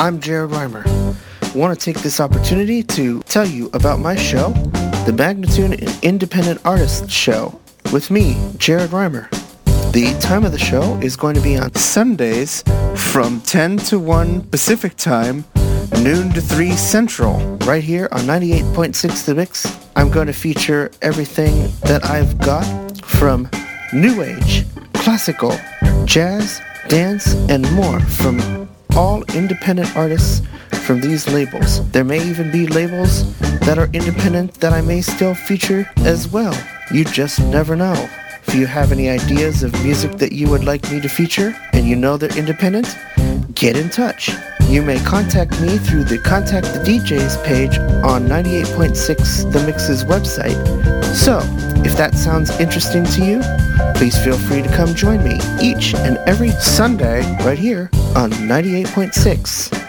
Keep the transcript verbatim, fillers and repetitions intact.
I'm Jared Reimer. I want to take this opportunity to tell you about my show, the Magnitude Independent Artist Show, with me, Jared Reimer. The time of the show is going to be on Sundays from ten to one Pacific Time, noon to three Central, right here on ninety-eight point six The Mix. I'm going to feature everything that I've got from New Age, classical, jazz, dance, and more from all independent artists from these labels. There may even be labels that are independent that I may still feature as well. You just never know. If you have any ideas of music that you would like me to feature and you know they're independent, get in touch. You may contact me through the Contact the D Js page on ninety-eight point six The Mix's website. So, if that sounds interesting to you, please feel free to come join me each and every Sunday right here on ninety-eight point six.